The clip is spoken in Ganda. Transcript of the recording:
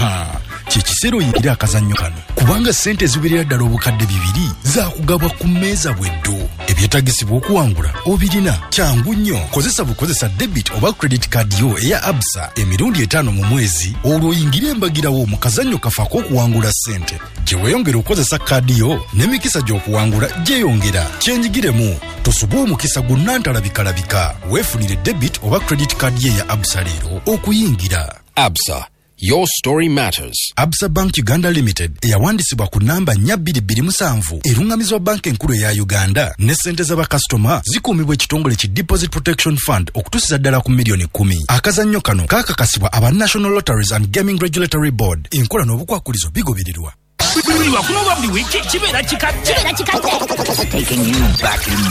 Kyekiseera oyingira akazannyo kano kubanga ssente ziberera ddala obukadde 2 zaakugabwa ku mmeeza bweddo. Ebyetagisibwa okuwangula obirina kyangu nnyo. Kozesa debit oba credit card yo eya Absa emirundi 5 mu mwezi olwo oyingire embagirawo mu kazannyo kafaako okuwangula ssente. Gye weeyongera okukozesa kaadi yo n'emikisa gy'okuwangula gyeyongera. Kyenjigiremu tosuba omukisa gunnantalabika. Weefunire debit oba credit card ye ya Absa leero okuyingira. Absa, your story matters. Absa Bank Uganda Limited eyawandisibwa ku namba 4227 erungamizwa banka enkulu eya Uganda ne ssente z'abakasitoma zikuumibwa ekitongole ki Deposit Protection Fund okutuusiza ddala ku milioni 10. Akazannyo kano kaakakasibwa aba National Lotteries and Gaming Regulatory Board. Enkola n'obukwakulizo bigobererwa. Taking you back in